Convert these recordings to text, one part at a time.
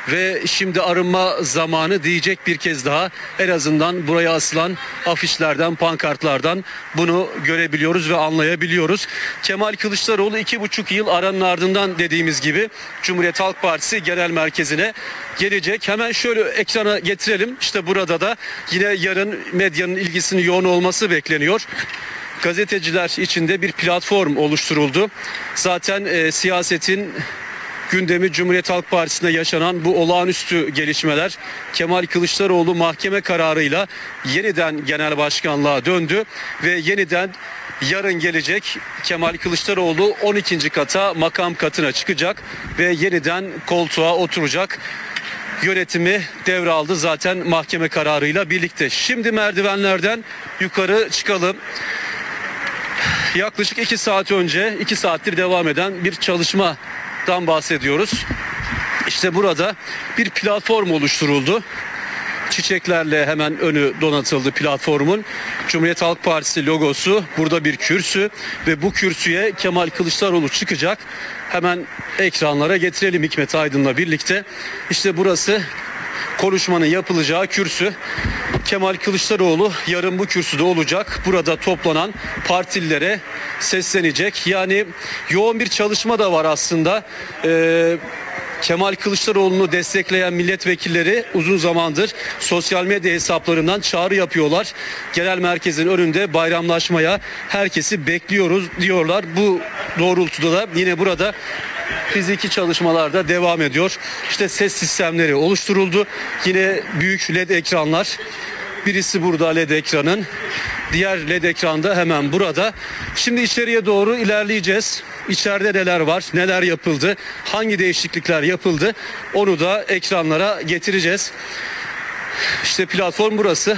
ve şimdi arınma zamanı diyecek bir kez daha. En azından buraya asılan afişlerden, pankartlardan bunu görebiliyoruz ve anlayabiliyoruz. Kemal Kılıçdaroğlu 2,5 yıl aranın ardından dediğimiz gibi Cumhuriyet Halk Partisi Genel Merkezi'ne gelecek. Hemen şöyle ekrana getirelim. İşte burada da yine yarın medyanın ilgisinin yoğun olması bekleniyor. Gazeteciler için de bir platform oluşturuldu. Zaten siyasetin gündemi Cumhuriyet Halk Partisi'nde yaşanan bu olağanüstü gelişmeler. Kemal Kılıçdaroğlu mahkeme kararıyla yeniden genel başkanlığa döndü ve yeniden yarın gelecek Kemal Kılıçdaroğlu 12. kata, makam katına çıkacak ve yeniden koltuğa oturacak. Yönetimi devraldı zaten mahkeme kararıyla birlikte. Şimdi merdivenlerden yukarı çıkalım. Yaklaşık 2 saat önce, 2 saattir devam eden bir çalışmadan bahsediyoruz. İşte burada bir platform oluşturuldu. Çiçeklerle hemen önü donatıldı platformun. Cumhuriyet Halk Partisi logosu, burada bir kürsü ve bu kürsüye Kemal Kılıçdaroğlu çıkacak. Hemen ekranlara getirelim Hikmet Aydın'la birlikte. İşte burası konuşmanın yapılacağı kürsü. Kemal Kılıçdaroğlu yarın bu kürsüde olacak. Burada toplanan partililere seslenecek. Yani yoğun bir çalışma da var aslında. Kemal Kılıçdaroğlu'nu destekleyen milletvekilleri uzun zamandır sosyal medya hesaplarından çağrı yapıyorlar. Genel merkezin önünde bayramlaşmaya herkesi bekliyoruz diyorlar. Bu doğrultuda da yine burada fiziki çalışmalar da devam ediyor. İşte ses sistemleri oluşturuldu. Yine büyük LED ekranlar. Birisi burada LED ekranın. Diğer LED ekranda hemen burada. Şimdi içeriye doğru ilerleyeceğiz. İçeride neler var, neler yapıldı, hangi değişiklikler yapıldı onu da ekranlara getireceğiz. İşte platform burası.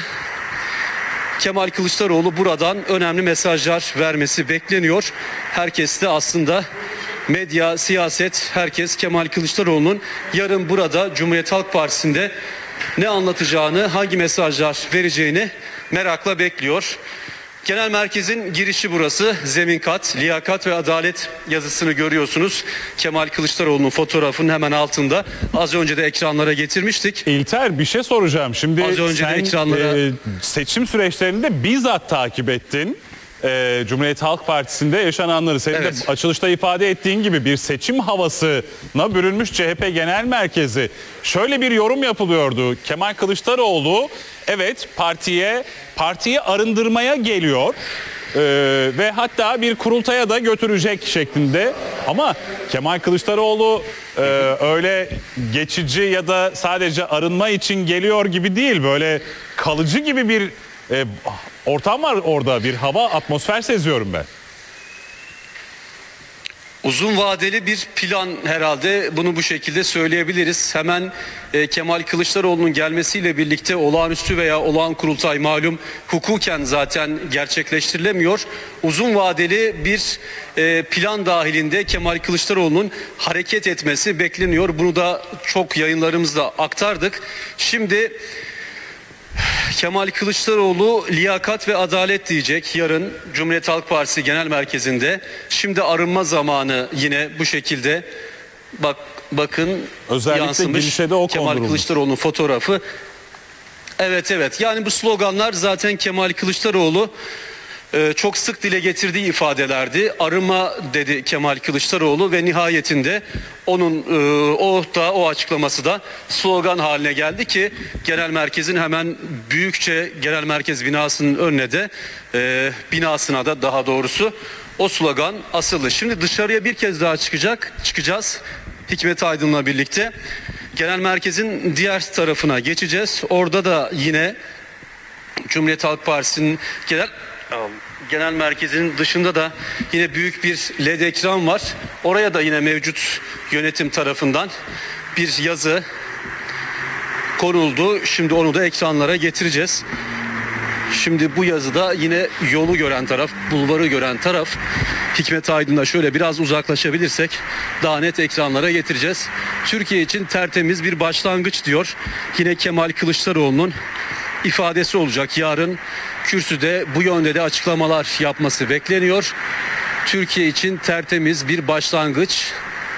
Kemal Kılıçdaroğlu buradan önemli mesajlar vermesi bekleniyor. Herkes de aslında medya, siyaset, herkes Kemal Kılıçdaroğlu'nun yarın burada Cumhuriyet Halk Partisi'nde ne anlatacağını, hangi mesajlar vereceğini merakla bekliyor. Genel merkezin girişi burası. Zemin kat, liyakat ve adalet yazısını görüyorsunuz. Kemal Kılıçdaroğlu'nun fotoğrafının hemen altında. Az önce de ekranlara getirmiştik. İlter, bir şey soracağım. Şimdi az önce sen de ekranlara... seçim süreçlerini de bizzat takip ettin. Cumhuriyet Halk Partisi'nde yaşananları senin de açılışta ifade ettiğin gibi bir seçim havasına bürünmüş CHP Genel Merkezi. Şöyle bir yorum yapılıyordu. Kemal Kılıçdaroğlu evet partiyi arındırmaya geliyor ve hatta bir kurultaya da götürecek şeklinde. Ama Kemal Kılıçdaroğlu öyle geçici ya da sadece arınma için geliyor gibi değil. Böyle kalıcı gibi bir ortam var orada, bir hava, atmosfer seziyorum ben. Uzun vadeli bir plan herhalde, bunu bu şekilde söyleyebiliriz. Hemen Kemal Kılıçdaroğlu'nun gelmesiyle birlikte olağanüstü veya olağan kurultay malum hukuken zaten gerçekleştirilemiyor. Uzun vadeli bir plan dahilinde Kemal Kılıçdaroğlu'nun hareket etmesi bekleniyor. Bunu da çok yayınlarımızda aktardık. Şimdi Kemal Kılıçdaroğlu liyakat ve adalet diyecek yarın Cumhuriyet Halk Partisi Genel Merkezi'nde. Şimdi arınma zamanı yine bu şekilde bakın özellikle yansımış Kemal Kılıçdaroğlu'nun fotoğrafı. Evet yani bu sloganlar zaten Kemal Kılıçdaroğlu çok sık dile getirdiği ifadelerdi. Arınma dedi Kemal Kılıçdaroğlu ve nihayetinde onun o açıklaması da slogan haline geldi ki genel merkezin hemen büyükçe genel merkez binasının önüne de binasına da daha doğrusu o slogan asıldı. Şimdi dışarıya bir kez daha çıkacağız Hikmet Aydın'la birlikte. Genel merkezin diğer tarafına geçeceğiz. Orada da yine Cumhuriyet Halk Partisi'nin genel merkezinin dışında da yine büyük bir LED ekran var. Oraya da yine mevcut yönetim tarafından bir yazı konuldu. Şimdi onu da ekranlara getireceğiz. Şimdi bu yazıda yine yolu gören taraf, bulvarı gören taraf. Hikmet Aydın'la şöyle biraz uzaklaşabilirsek daha net ekranlara getireceğiz. Türkiye için tertemiz bir başlangıç diyor. Yine Kemal Kılıçdaroğlu'nun ifadesi olacak. Yarın kürsüde bu yönde de açıklamalar yapması bekleniyor. Türkiye için tertemiz bir başlangıç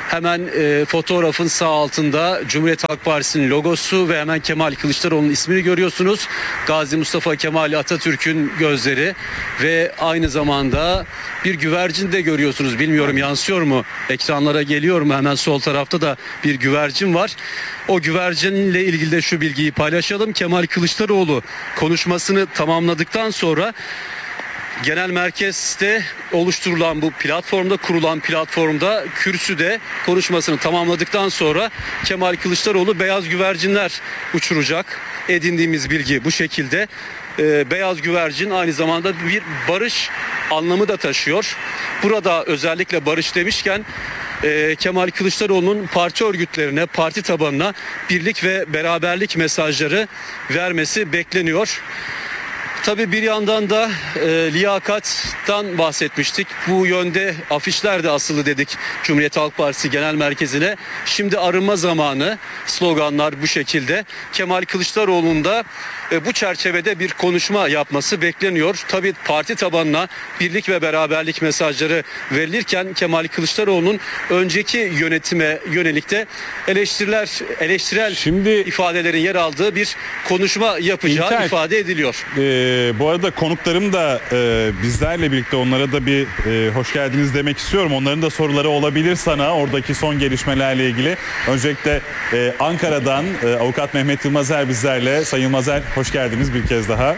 Hemen fotoğrafın sağ altında Cumhuriyet Halk Partisi'nin logosu ve hemen Kemal Kılıçdaroğlu'nun ismini görüyorsunuz. Gazi Mustafa Kemal Atatürk'ün gözleri ve aynı zamanda bir güvercin de görüyorsunuz. Bilmiyorum yansıyor mu? Ekranlara geliyor mu? Hemen sol tarafta da bir güvercin var. O güvercinle ilgili de şu bilgiyi paylaşalım. Kemal Kılıçdaroğlu konuşmasını tamamladıktan sonra genel merkezde oluşturulan bu platformda, kurulan platformda kürsüde konuşmasını tamamladıktan sonra Kemal Kılıçdaroğlu beyaz güvercinler uçuracak. Edindiğimiz bilgi bu şekilde. Beyaz güvercin aynı zamanda bir barış anlamı da taşıyor. Burada özellikle barış demişken Kemal Kılıçdaroğlu'nun parti örgütlerine, parti tabanına birlik ve beraberlik mesajları vermesi bekleniyor. Tabii bir yandan da liyakattan bahsetmiştik. Bu yönde afişler de asılı dedik Cumhuriyet Halk Partisi Genel Merkezi'ne. Şimdi arınma zamanı, sloganlar bu şekilde. Kemal Kılıçdaroğlu'nun da bu çerçevede bir konuşma yapması bekleniyor. Tabii parti tabanına birlik ve beraberlik mesajları verilirken Kemal Kılıçdaroğlu'nun önceki yönetime yönelik de eleştirel ifadelerin yer aldığı bir konuşma yapacağı ifade ediliyor. Bu arada konuklarım da bizlerle birlikte, onlara da bir hoş geldiniz demek istiyorum. Onların da soruları olabilir sana oradaki son gelişmelerle ilgili. Öncelikle Ankara'dan avukat Mehmet Yılmazer bizlerle. Sayın Yılmazer, hoş geldiniz bir kez daha.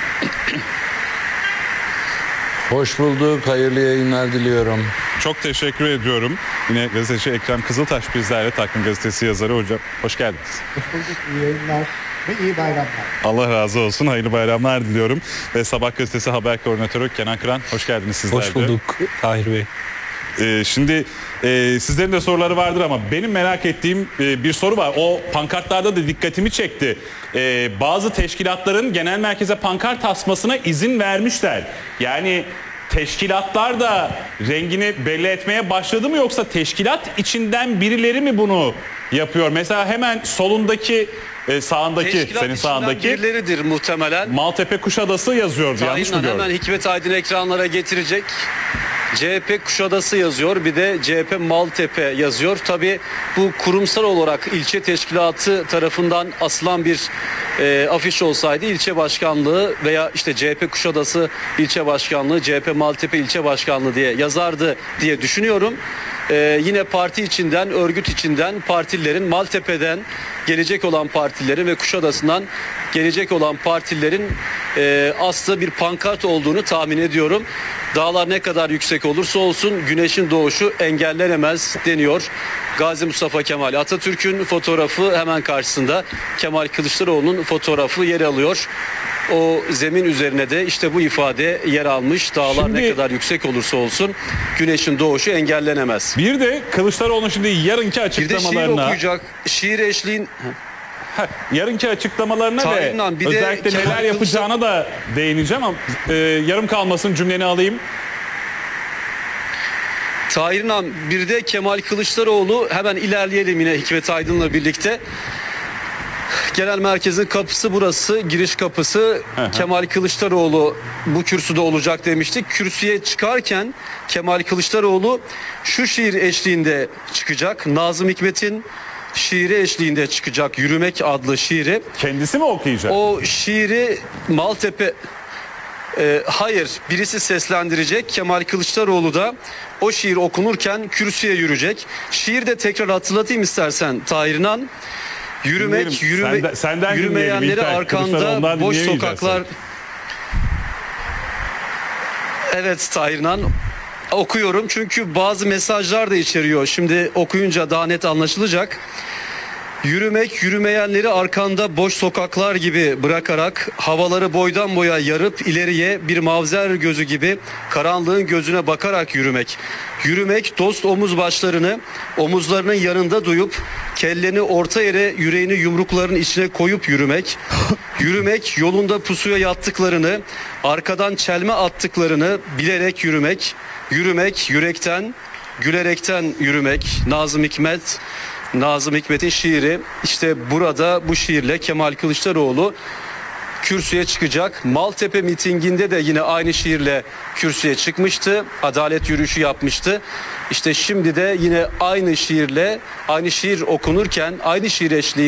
Hoş bulduk, hayırlı yayınlar diliyorum. Çok teşekkür ediyorum. Yine gazeteci Ekrem Kızıltaş bizlerle, Takvim Gazetesi yazarı. Hocam hoş geldiniz. Hoş bulduk, iyi yayınlar ve iyi bayramlar. Allah razı olsun, hayırlı bayramlar diliyorum. Ve Sabah Gazetesi Haber Koordinatörü Kenan Kıran, hoş geldiniz sizler de. Hoş bulduk Tahir Bey. Şimdi sizlerin de soruları vardır ama benim merak ettiğim bir soru var. O pankartlarda da dikkatimi çekti. Bazı teşkilatların genel merkeze pankart asmasına izin vermişler. Yani teşkilatlar da rengini belli etmeye başladı mı, yoksa teşkilat içinden birileri mi bunu yapıyor? Mesela hemen solundaki, sağındaki, Teşkilat senin içinden sağındaki birileridir muhtemelen. Maltepe Kuşadası yazıyordu. Yanlış mı Aynen, gördüm? hemen Hikmet Aydın ekranlara getirecek. CHP Kuşadası yazıyor, bir de CHP Maltepe yazıyor. Tabii bu kurumsal olarak ilçe teşkilatı tarafından asılan bir afiş olsaydı ilçe başkanlığı veya işte CHP Kuşadası ilçe başkanlığı, CHP Maltepe ilçe başkanlığı diye yazardı diye düşünüyorum. Yine parti içinden, örgüt içinden partilerin, Maltepe'den gelecek olan partilerin ve Kuşadası'ndan gelecek olan partilerin aslında bir pankart olduğunu tahmin ediyorum. Dağlar ne kadar yüksek olursa olsun güneşin doğuşu engellenemez deniyor. Gazi Mustafa Kemal Atatürk'ün fotoğrafı hemen karşısında, Kemal Kılıçdaroğlu'nun fotoğrafı yer alıyor. O zemin üzerine de işte bu ifade yer almış. Dağlar Şimdi, ne kadar yüksek olursa olsun güneşin doğuşu engellenemez. Bir de Kılıçdaroğlu'nun şimdi yarınki Bir de şiir açıklamalarına... okuyacak. Şiir eşliğin... Yarınki açıklamalarına Tahir'le bir de özellikle Kemal neler yapacağına da değineceğim ama yarım kalmasın, cümleni alayım. Tahir'le bir de Kemal Kılıçdaroğlu, hemen ilerleyelim yine Hikmet Aydın'la birlikte. Genel merkezin kapısı burası, giriş kapısı. Kemal Kılıçdaroğlu bu kürsüde olacak demiştik. Kürsüye çıkarken Kemal Kılıçdaroğlu şu şiir eşliğinde çıkacak. Nazım Hikmet'in şiiri eşliğinde çıkacak. Yürümek adlı şiiri. Kendisi mi okuyacak? O şiiri Maltepe... hayır, birisi seslendirecek. Kemal Kılıçdaroğlu da o şiir okunurken kürsüye yürüyecek. Şiir de tekrar hatırlatayım istersen Tahir'in. Yürümek, Senden yürümeyenleri dinleyelim. arkanda Kılıçdaroğlu'ndan boş dinleyemeyeceğiz sokaklar. Evet Tahir'in okuyorum çünkü bazı mesajlar da içeriyor. Şimdi okuyunca daha net anlaşılacak. Yürümek, yürümeyenleri arkanda boş sokaklar gibi bırakarak, havaları boydan boya yarıp ileriye bir mavzer gözü gibi karanlığın gözüne bakarak yürümek. Yürümek, dost omuz başlarını omuzlarının yanında duyup, kelleni orta yere, yüreğini yumrukların içine koyup yürümek. Yürümek, yolunda pusuya yattıklarını, arkadan çelme attıklarını bilerek yürümek. Yürümek, yürekten, gülerekten yürümek. Nazım Hikmet'in şiiri. İşte burada bu şiirle Kemal Kılıçdaroğlu kürsüye çıkacak. Maltepe mitinginde de yine aynı şiirle kürsüye çıkmıştı. Adalet yürüyüşü yapmıştı. İşte şimdi de yine aynı şiirle, aynı şiir okunurken, aynı şiir eşliği